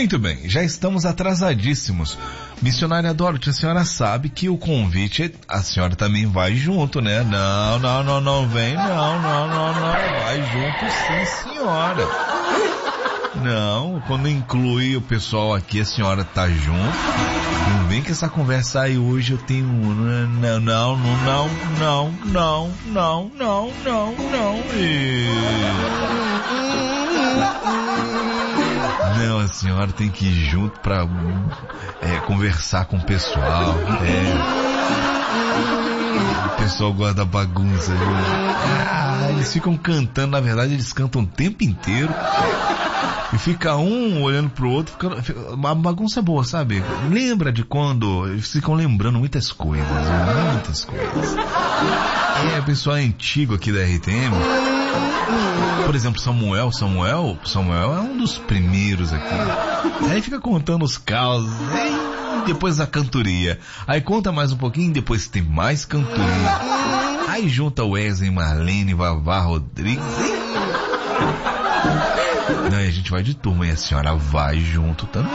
Muito bem, já estamos atrasadíssimos. Missionária Dorothy, a senhora sabe que o convite, a senhora também vai junto, né? Não vem, não, vai junto sim, senhora. Não, quando inclui o pessoal aqui, a senhora tá junto. Não vem com essa conversa aí, hoje eu tenho... Não. Não, a senhora tem que ir junto pra conversar com o pessoal. O pessoal gosta da bagunça. Eles ficam cantando, na verdade eles cantam o tempo inteiro. E fica um olhando pro outro, uma bagunça boa, sabe? Lembra de quando eles ficam lembrando muitas coisas. O pessoal antigo aqui da RTM, por exemplo, Samuel é um dos primeiros aqui. Aí fica contando os causos, depois a cantoria. Aí conta mais um pouquinho, depois tem mais cantoria. Aí junta Wesley, Marlene, Vavá, Rodrigues. Não, e a gente vai de turma e a senhora vai junto também.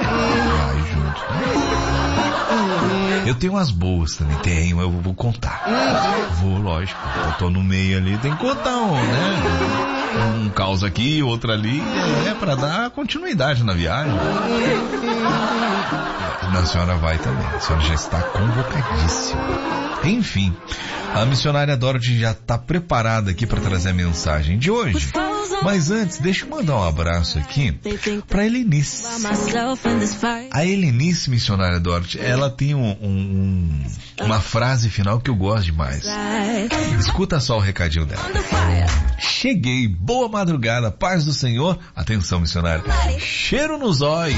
Eu tenho umas boas também, eu vou contar. Vou, lógico, eu tô no meio ali, tem que contar um caos aqui, outro ali, pra dar continuidade na viagem. A senhora vai também, a senhora já está convocadíssima. Enfim, a missionária Dorothy já está preparada aqui para trazer a mensagem de hoje. Mas antes, deixa eu mandar um abraço aqui para Helenice. A Helenice, missionária Dorothy, ela tem uma frase final que eu gosto demais. Escuta só o recadinho dela. Cheguei, boa madrugada, paz do Senhor. Atenção, missionária. Cheiro nos olhos.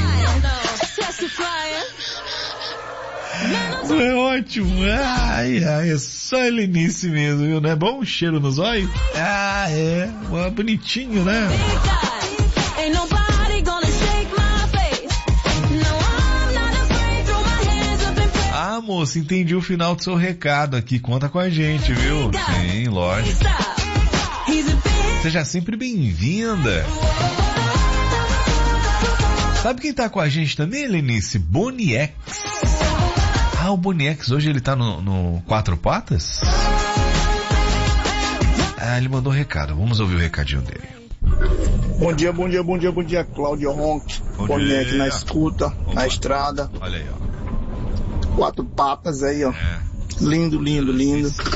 É ótimo. É só Helenice mesmo, viu? Não é bom? Cheiro nos olhos? Bonitinho, né? Moça, entendi o final do seu recado aqui. Conta com a gente, viu? Sim, lógico. Seja sempre bem-vinda. Sabe quem tá com a gente também, Helenice? Boniex. O Boniex, hoje ele tá no Quatro Patas? Ele mandou um recado. Vamos ouvir o recadinho dele. Bom dia, Cláudio Ronk. Boniex na escuta, na estrada. Olha aí, ó. Quatro Patas aí, ó. Lindo.